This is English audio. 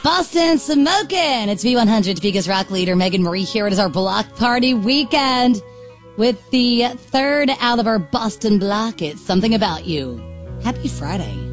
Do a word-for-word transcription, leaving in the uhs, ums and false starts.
Boston Smokin'. It's V one hundred, Topeka's rock leader, Megan Marie here. It is our block party weekend with the third out of our Boston block. It's Something About You. Happy Friday.